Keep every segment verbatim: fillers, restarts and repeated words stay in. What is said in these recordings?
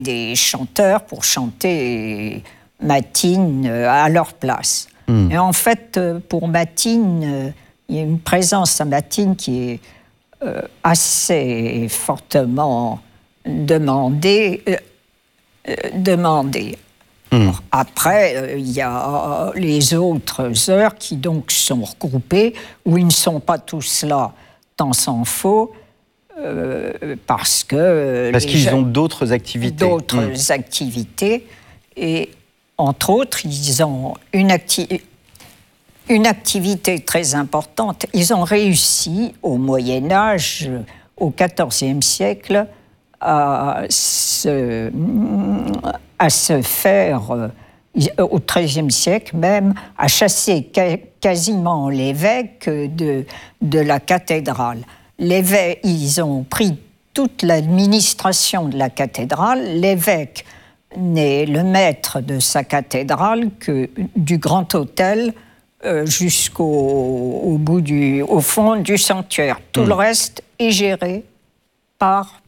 des chanteurs pour chanter matines à leur place. Mmh. Et en fait, pour matines, il y a une présence à matines qui est euh, assez fortement demandée. Euh, euh, demandée. Mmh. Alors, après, euh, il y a les autres heures qui donc sont regroupées, où ils ne sont pas tous là, tant s'en faut. Euh, parce que... Parce qu'ils jeunes, ont d'autres activités. D'autres mmh. activités. Et entre autres, ils ont une, acti- une activité très importante. Ils ont réussi, au Moyen-Âge, au quatorzième siècle, à se, à se faire, au treizième siècle même, à chasser ca- quasiment l'évêque de, de la cathédrale. L'évêque, ils ont pris toute l'administration de la cathédrale. L'évêque n'est le maître de sa cathédrale que du grand autel euh, jusqu'au au bout du, au fond du sanctuaire. Tout mmh. le reste est géré par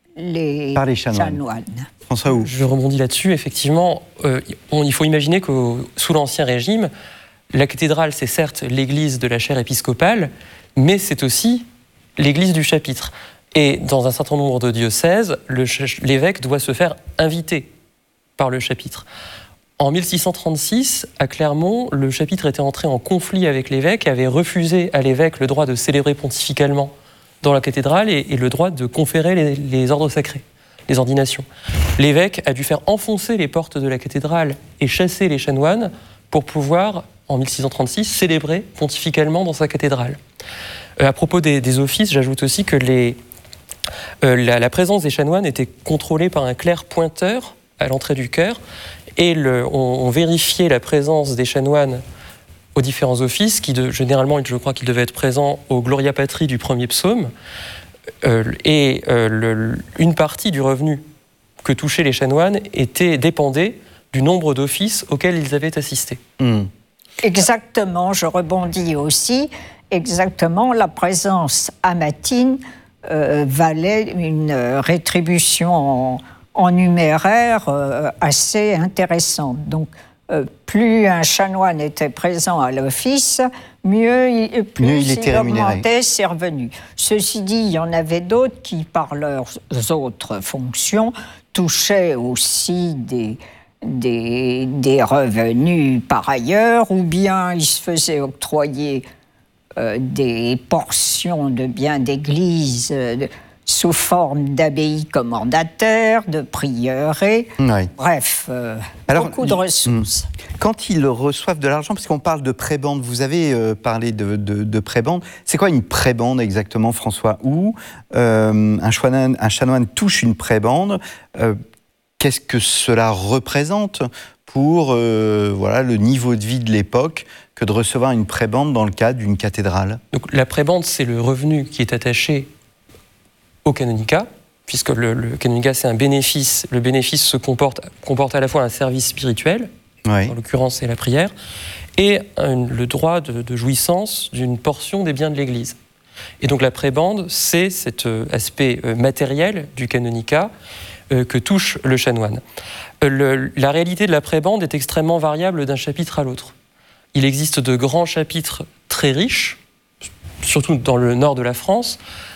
les, par les chanoines. chanoines. François Hou. Je rebondis là-dessus. Effectivement, euh, on, il faut imaginer que sous l'Ancien Régime, la cathédrale, c'est certes l'église de la chaire épiscopale, mais c'est aussi l'église du chapitre. Et dans un certain nombre de diocèses, le, l'évêque doit se faire inviter par le chapitre. En mille six cent trente-six, à Clermont, le chapitre était entré en conflit avec l'évêque et avait refusé à l'évêque le droit de célébrer pontificalement dans la cathédrale et, et le droit de conférer les, les ordres sacrés, les ordinations. L'évêque a dû faire enfoncer les portes de la cathédrale et chasser les chanoines pour pouvoir, en mille six cent trente-six, célébrer pontificalement dans sa cathédrale. Euh, à propos des, des offices, j'ajoute aussi que les, euh, la, la présence des chanoines était contrôlée par un clerc pointeur à l'entrée du chœur, et le, on, on vérifiait la présence des chanoines aux différents offices, qui de, généralement, je crois qu'ils devaient être présents au Gloria Patri du premier psaume, euh, et euh, le, une partie du revenu que touchaient les chanoines était, dépendait du nombre d'offices auxquels ils avaient assisté. Mmh. Exactement, je rebondis aussi. Exactement, la présence à matines euh, valait une rétribution en, en numéraire euh, assez intéressante. Donc, euh, plus un chanoine était présent à l'office, mieux, il, plus mieux il était il rémunéré. Augmentait ses revenus. Ceci dit, il y en avait d'autres qui, par leurs autres fonctions, touchaient aussi des... Des, des revenus par ailleurs, ou bien ils se faisaient octroyer euh, des portions de biens d'église euh, sous forme d'abbayes commendataires, de prieurés, oui. bref, euh, Alors, beaucoup de ressources. Quand ils reçoivent de l'argent, parce qu'on parle de prébende, vous avez euh, parlé de, de, de prébende, c'est quoi une prébende exactement, François Hou euh, un, chanoine, un chanoine touche une prébende, euh, qu'est-ce que cela représente pour euh, voilà, le niveau de vie de l'époque que de recevoir une prébende dans le cadre d'une cathédrale? Donc, la prébende, c'est le revenu qui est attaché au canonicat, puisque le, le canonicat, c'est un bénéfice. Le bénéfice se comporte, comporte à la fois un service spirituel, oui. en l'occurrence, c'est la prière, et un, le droit de, de jouissance d'une portion des biens de l'Église. Et donc, la prébende, c'est cet euh, aspect euh, matériel du canonicat que touche le chanoine. Le, la réalité de la prébende est extrêmement variable d'un chapitre à l'autre. Il existe de grands chapitres très riches, surtout dans le nord de la France,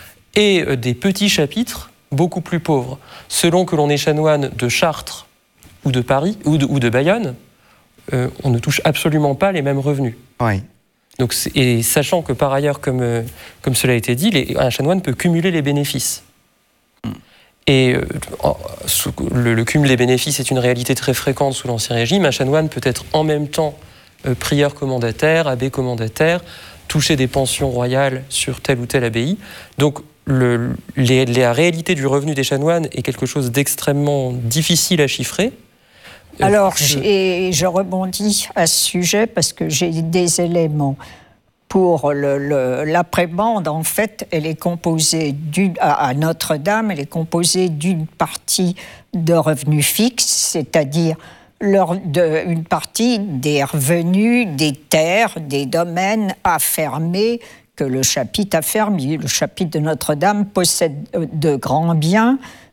et des petits chapitres beaucoup plus pauvres. Selon que l'on est chanoine de Chartres ou de Paris ou de, ou de Bayonne, euh, on ne touche absolument pas les mêmes revenus. Oui. Donc, et sachant que par ailleurs, comme, euh, comme cela a été dit, les, un chanoine peut cumuler les bénéfices. Et euh, le, le cumul des bénéfices est une réalité très fréquente sous l'Ancien Régime. Un chanoine peut être en même temps euh, prieur commandataire, abbé commandataire, toucher des pensions royales sur telle ou telle abbaye. Donc le, les, la réalité du revenu des chanoines est quelque chose d'extrêmement difficile à chiffrer. Alors, euh, je... je rebondis à ce sujet parce que j'ai des éléments. Pour le, le, la prébende, en fait, elle est composée d'une, à Notre-Dame, elle est composée d'une partie de revenus fixes, c'est-à-dire leur, de, une partie des revenus des terres, des domaines affermés que le chapitre a fermé. Le chapitre de Notre-Dame possède de grands biens